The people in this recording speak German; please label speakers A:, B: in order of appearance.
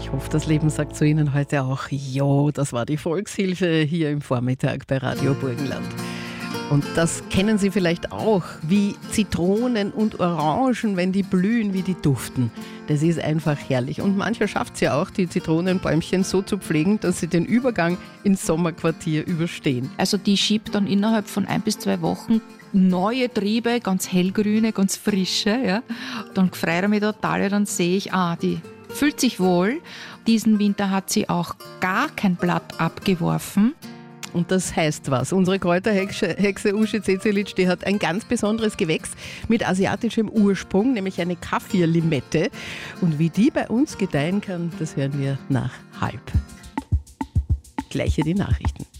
A: Ich hoffe, das Leben sagt zu Ihnen heute auch, jo, das war die Volkshilfe hier im Vormittag bei Radio Burgenland. Und das kennen Sie vielleicht auch, wie Zitronen und Orangen, wenn die blühen, wie die duften. Das ist einfach herrlich. Und mancher schafft es ja auch, die Zitronenbäumchen so zu pflegen, dass sie den Übergang ins Sommerquartier überstehen.
B: Also die schiebt dann innerhalb von 1 bis 2 Wochen neue Triebe, ganz hellgrüne, ganz frische. Ja. Dann freue ich mich total, dann sehe ich, die fühlt sich wohl. Diesen Winter hat sie auch gar kein Blatt abgeworfen.
A: Und das heißt was? Unsere Kräuterhexe Uschi Cecilic, die hat ein ganz besonderes Gewächs mit asiatischem Ursprung, nämlich eine Kaffirlimette. Und wie die bei uns gedeihen kann, das hören wir nach 12:30. Gleich hier die Nachrichten.